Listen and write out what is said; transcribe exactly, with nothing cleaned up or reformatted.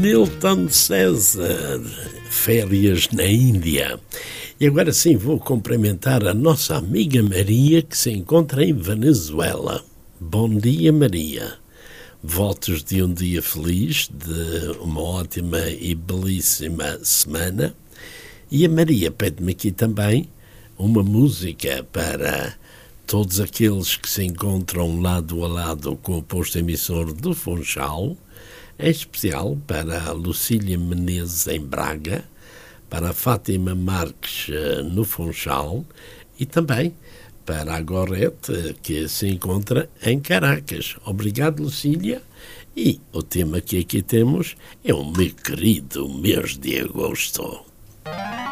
Nilton César, férias na Índia. E agora sim vou cumprimentar a nossa amiga Maria, que se encontra em Venezuela. Bom dia, Maria. Votos de um dia feliz, de uma ótima e belíssima semana. E a Maria pede-me aqui também uma música para todos aqueles que se encontram lado a lado com o posto emissor do Funchal, em especial para a Lucília Menezes em Braga, para a Fátima Marques no Funchal e também para a Gorete, que se encontra em Caracas. Obrigado, Lucília. E o tema que aqui temos é o meu querido mês de agosto.